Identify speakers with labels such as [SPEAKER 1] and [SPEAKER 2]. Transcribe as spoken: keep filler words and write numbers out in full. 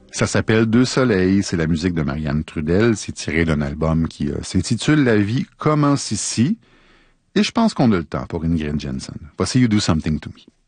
[SPEAKER 1] Ça s'appelle Deux soleils, c'est la musique de Marianne Trudel, c'est tiré d'un album qui euh, s'intitule La vie commence ici, et je pense qu'on a le temps pour Ingrid Jensen. Voici You Do Something to Me.